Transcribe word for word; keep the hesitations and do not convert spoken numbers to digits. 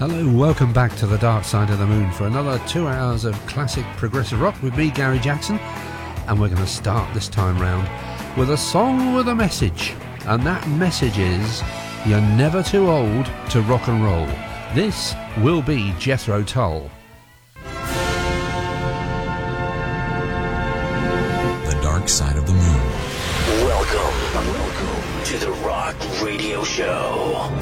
Hello, welcome back to the Dark Side of the Moon for another two hours of classic progressive rock with me, Gary Jackson, and we're going to start this time round with a song with a message, and that message is, you're never too old to rock and roll. This will be Jethro Tull. The Dark Side of the Moon. Welcome, welcome to the Rock Radio Show.